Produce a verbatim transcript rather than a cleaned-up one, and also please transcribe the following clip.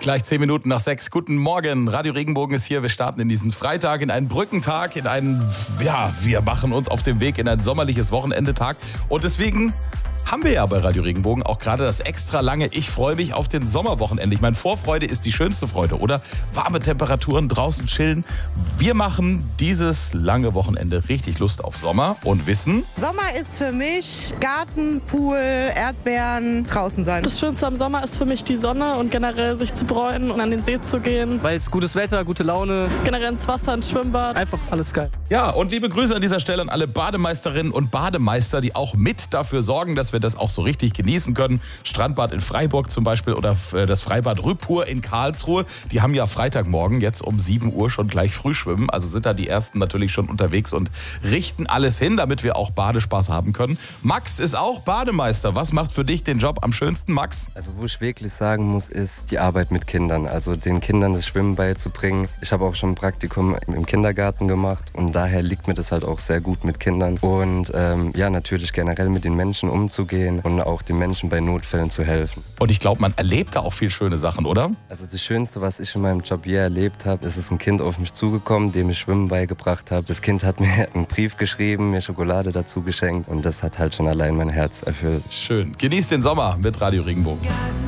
Gleich zehn Minuten nach sechs. Guten Morgen. Radio Regenbogen ist hier. Wir starten in diesen Freitag, in einen Brückentag, in einen, ja, wir machen uns auf den Weg in ein sommerliches Wochenendetag. Und deswegen haben wir ja bei Radio Regenbogen auch gerade das extra lange Ich freue mich auf den Sommerwochenende. Ich meine, Vorfreude ist die schönste Freude, oder? Warme Temperaturen, draußen chillen. Wir machen dieses lange Wochenende richtig Lust auf Sommer und wissen... Sommer ist für mich Garten, Pool, Erdbeeren, draußen sein. Das Schönste am Sommer ist für mich die Sonne und generell sich zu bräunen und an den See zu gehen. Weil es gutes Wetter, gute Laune. Generell ins Wasser, ins Schwimmbad. Einfach alles geil. Ja, und liebe Grüße an dieser Stelle an alle Bademeisterinnen und Bademeister, die auch mit dafür sorgen, dass wir das auch so richtig genießen können. Strandbad in Freiburg zum Beispiel oder das Freibad Rüppur in Karlsruhe. Die haben ja Freitagmorgen jetzt um sieben Uhr schon gleich Frühschwimmen. Also sind da die Ersten natürlich schon unterwegs und richten alles hin, damit wir auch Badespaß haben können. Max ist auch Bademeister. Was macht für dich den Job am schönsten, Max? Also wo ich wirklich sagen muss, ist die Arbeit mit Kindern. Also den Kindern das Schwimmen beizubringen. Ich habe auch schon ein Praktikum im Kindergarten gemacht und daher liegt mir das halt auch sehr gut mit Kindern. Und ähm, ja, natürlich generell mit den Menschen umzugehen und auch den Menschen bei Notfällen zu helfen. Und ich glaube, man erlebt da auch viel schöne Sachen, oder? Also das Schönste, was ich in meinem Job je erlebt habe, ist, es ein Kind auf mich zugekommen, dem ich Schwimmen beigebracht habe. Das Kind hat mir einen Brief geschrieben, mir Schokolade dazu geschenkt und das hat halt schon allein mein Herz erfüllt. Schön. Genießt den Sommer mit Radio Regenbogen.